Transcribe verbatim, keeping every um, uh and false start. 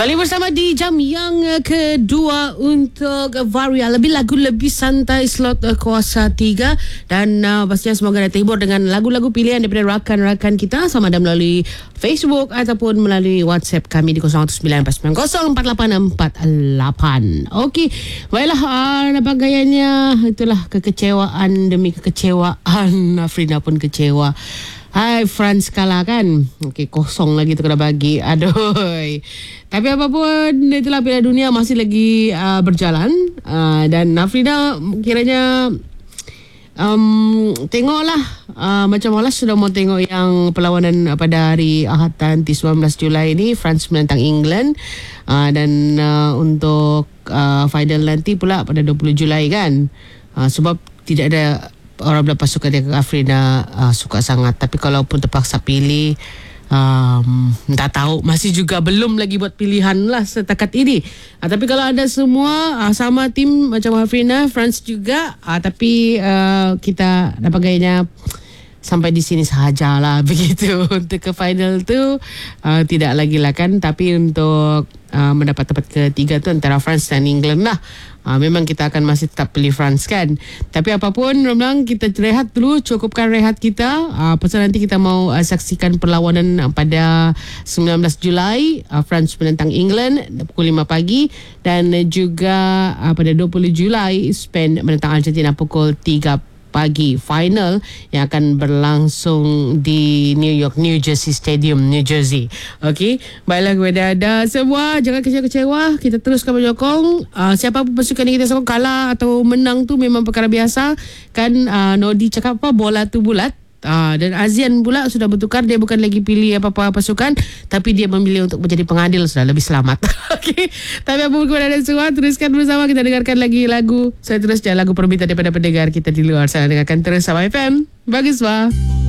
Kembali bersama di jam yang uh, kedua untuk uh, Varia. Lebih lagu lebih santai slot uh, kuasa tiga. Dan uh, pastinya semoga anda terhibur dengan lagu-lagu pilihan daripada rakan-rakan kita sama ada melalui Facebook ataupun melalui WhatsApp kami di kosong satu sembilan empat sembilan kosong empat lapan empat lapan. Okey, baiklah, uh, nampak gayanya itulah kekecewaan demi kekecewaan. Afrina pun kecewa. Hai, France kalah kan? Okey, kosong lagi tu kena bagi. Aduh. Tapi apapun, itulah Piala Dunia masih lagi uh, berjalan. Uh, dan Afrina kiranya um, tengoklah. Uh, macam malas sudah mau tengok yang perlawanan pada hari Ahad nanti sembilan belas Julai ini. France menentang England. Uh, dan uh, untuk uh, final nanti pula pada dua puluh Julai kan? Uh, sebab tidak ada orang belah pasukan yang Afrina uh, suka sangat. Tapi kalaupun terpaksa pilih, um, tak tahu, masih juga belum lagi buat pilihan lah setakat ini. uh, Tapi kalau ada semua uh, sama tim macam Afrina, France juga, uh, tapi uh, kita dapat gayanya sampai di sini sahajalah begitu. Untuk ke final tu uh, tidak lagi lah kan. Tapi untuk uh, mendapat tempat ketiga tu antara France dan England lah. Uh, memang kita akan masih tetap pilih France kan. Tapi apapun, memang kita rehat dulu, cukupkan rehat kita. Uh, pasal nanti kita mau uh, saksikan perlawanan uh, pada sembilan belas Julai, uh, France menentang England pukul lima pagi. Dan uh, juga uh, pada dua puluh Julai, Spain menentang Argentina pukul tiga pagi, final yang akan berlangsung di New York, New Jersey Stadium, New Jersey. Okey, baiklah kepada anda semua, jangan kecewa-kecewa, kita teruskan menyokong. Uh, siapa pun pasukan yang kita sokong, kalah atau menang tu memang perkara biasa kan. uh, Nodi cakap apa, bola tu bulat. Uh, dan Azian pula sudah bertukar, dia bukan lagi pilih apa-apa pasukan, tapi dia memilih untuk menjadi pengadil, sudah lebih selamat. Okey, tapi apa pun kepada anda semua, teruskan bersama kita dengarkan lagi lagu. Saya terus jalan lagu permintaan daripada pendengar kita di luar sana. Dengarkan terus sama F M. Bagus, wah.